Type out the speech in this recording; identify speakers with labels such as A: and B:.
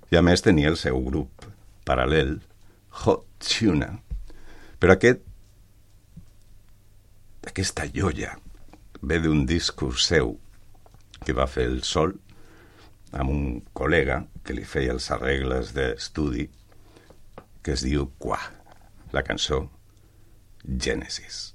A: I a més tenia el seu grup paral·lel, Hot Tuna. Però aquesta joia ve d'un discurs seu que va fer el Sol amb un col·lega que li feia els arregles d'estudi, que es diu Qua, la cançó Genesis.